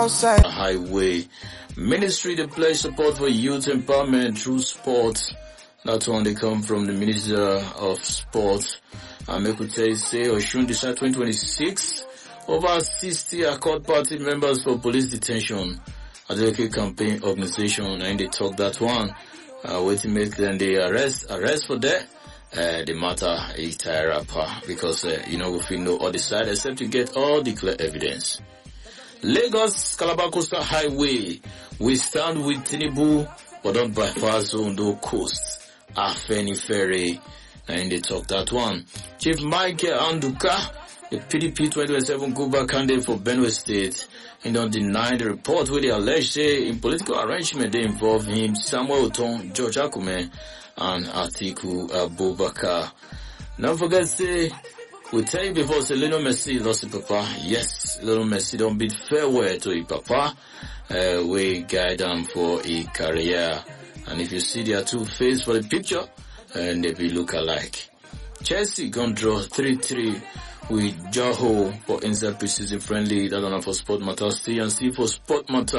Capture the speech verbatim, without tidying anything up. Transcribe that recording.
Highway Ministry they pledge support for youth empowerment through sport. That one they come from the Minister of Sport. And make we tell you say Oshun Decide twenty twenty-six over sixty Accord Party members for police detention. Adeleke campaign organization and they talk that one. Uh, waiting make them they arrest arrest for that. Uh, the matter is tie up because uh, you know we feel no other side except to get all the clear evidence. Lagos Calabar Coastal Highway, we stand with Tinubu, but don't bypass Ondo Coast. Afeni Ferry, and they talk that one. Chief Michael Anduka, the P D P twenty twenty-seven Guba candidate for Benue State, and don't deny the report where they allege say in political arrangement they involve him, Samuel Oton, George Akume, and Atiku Abubakar. Don't forget say, we tell you before, say Lionel Messi lost his papa. Yes, Lionel Messi don't bid farewell to his papa. Uh, we guide them for a career. And if you see their two faces for the picture, and they be look alike. Chelsea gonna draw three three with Joho for inside preseason friendly. That's one for Sport Matter. Stay and see for Sport Matter.